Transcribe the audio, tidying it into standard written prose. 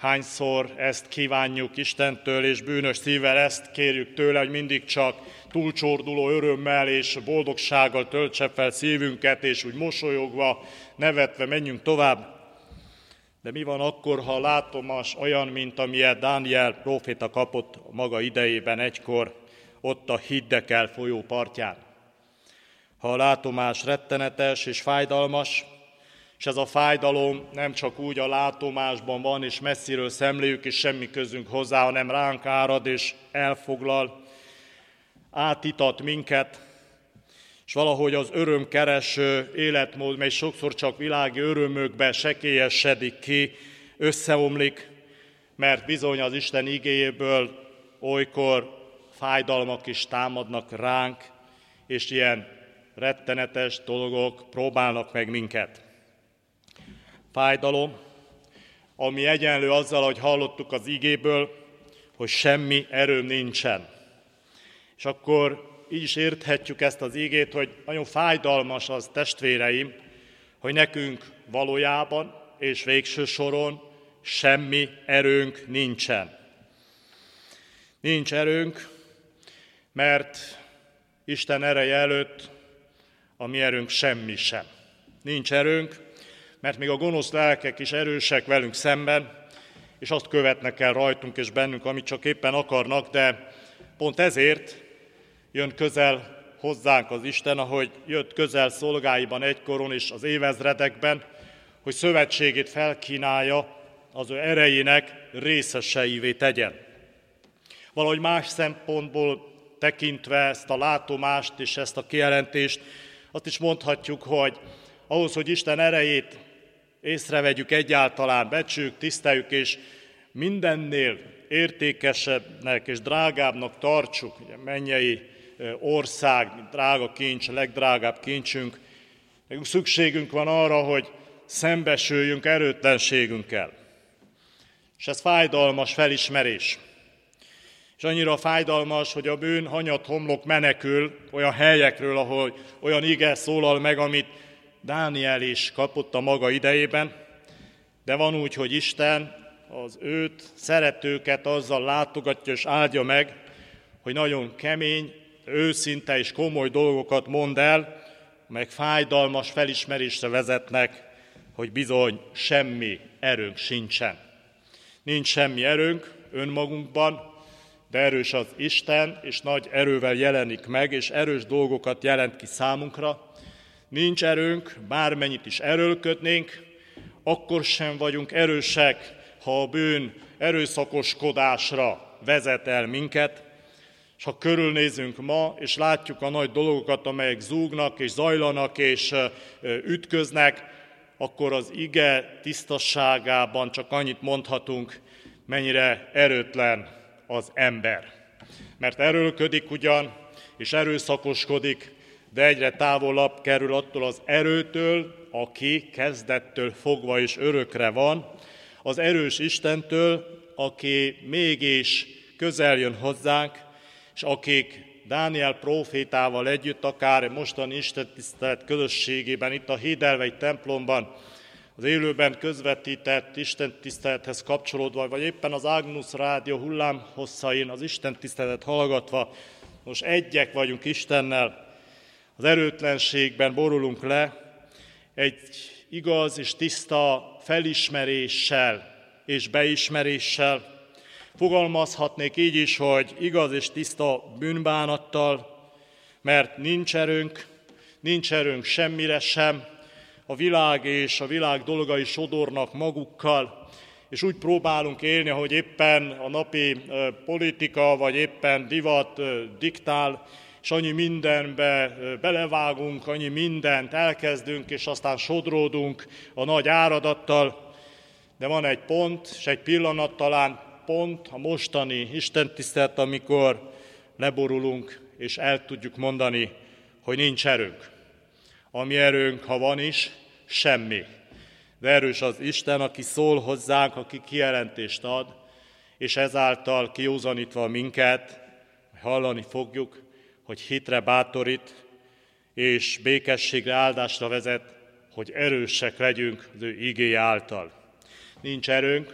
hányszor ezt kívánjuk Istentől, és bűnös szívvel ezt kérjük tőle, hogy mindig csak túlcsorduló örömmel és boldogsággal töltse fel szívünket, és úgy mosolyogva, nevetve menjünk tovább. De mi van akkor, ha a látomás olyan, mint amilyet Dániel próféta kapott maga idejében egykor, ott a Hiddekel folyó partján? Ha a látomás rettenetes és fájdalmas, és ez a fájdalom nem csak úgy a látomásban van, és messziről szemléljük, és semmi közünk hozzá, hanem ránk árad és elfoglal, átítat minket, és valahogy az örömkereső életmód, mely sokszor csak világi örömökbe sekélyesedik ki, összeomlik, mert bizony az Isten igéjéből olykor fájdalmak is támadnak ránk, és ilyen rettenetes dolgok próbálnak meg minket. Fájdalom, ami egyenlő azzal, hogy hallottuk az igéből, hogy semmi erőm nincsen. És akkor így is érthetjük ezt az igét, hogy nagyon fájdalmas az, testvéreim, hogy nekünk valójában és végső soron semmi erőnk nincsen. Nincs erőnk, mert Isten ereje előtt a mi erőnk semmi sem. Nincs erőnk, mert még a gonosz lelkek is erősek velünk szemben, és azt követnek el rajtunk és bennünk, amit csak éppen akarnak, de pont ezért jön közel hozzánk az Isten, ahogy jött közel szolgáiban egykoron és az évezredekben, hogy szövetségét felkínálja, az ő erejének részeseivé tegyen. Valahogy más szempontból tekintve ezt a látomást és ezt a kijelentést, azt is mondhatjuk, hogy ahhoz, hogy Isten erejét észrevegyük egyáltalán, becsüljük, tiszteljük, és mindennél értékesebbnek és drágábbnak tartsuk, ugye mennyei ország, drága kincs, a legdrágább kincsünk, nekünk szükségünk van arra, hogy szembesüljünk erőtlenségünkkel. És ez fájdalmas felismerés. És annyira fájdalmas, hogy a bűn hanyat homlok menekül olyan helyekről, ahol olyan ige szólal meg, amit Dániel is kapott a maga idejében, de van úgy, hogy Isten az őt szeretőket azzal látogatja és áldja meg, hogy nagyon kemény, őszinte és komoly dolgokat mond el, meg fájdalmas felismerésre vezetnek, hogy bizony semmi erőnk sincsen. Nincs semmi erőnk önmagunkban, de erős az Isten, és nagy erővel jelenik meg, és erős dolgokat jelent ki számunkra. Nincs erőnk, bármennyit is erőlködnénk, akkor sem vagyunk erősek, ha a bűn erőszakoskodásra vezet el minket, és ha körülnézünk ma, és látjuk a nagy dolgokat, amelyek zúgnak, és zajlanak, és ütköznek, akkor az ige tisztasságában csak annyit mondhatunk, mennyire erőtlen az ember. Mert erőlködik ugyan, és erőszakoskodik, de egyre távolabb kerül attól az erőtől, aki kezdettől fogva és örökre van, az erős Istentől, aki mégis közel jön hozzánk, és akik Dániel prófétával együtt, akár mostani istentisztelet közösségében, itt a Hédelvei templomban, az élőben közvetített istentisztelethez kapcsolódva, vagy éppen az Agnus Rádió hullámhosszain az istentiszteletet hallgatva, most egyek vagyunk Istennel, az erőtlenségben borulunk le, egy igaz és tiszta felismeréssel és beismeréssel, fogalmazhatnék így is, hogy igaz és tiszta bűnbánattal, mert nincs erőnk semmire sem, a világ és a világ dolgai sodornak magukkal, és úgy próbálunk élni, ahogy éppen a napi politika, vagy éppen divat diktál, és annyi mindenbe belevágunk, annyi mindent elkezdünk, és aztán sodródunk a nagy áradattal, de van egy pont, és egy pillanat talán pont a mostani istentisztelet, amikor leborulunk, és el tudjuk mondani, hogy nincs erőnk. Ami erőnk, ha van is, semmi. De erős az Isten, aki szól hozzánk, aki kijelentést ad, és ezáltal kiózanítva minket, hallani fogjuk, hogy hitre bátorít, és békességre, áldásra vezet, hogy erősek legyünk az ő igéje által. Nincs erőnk,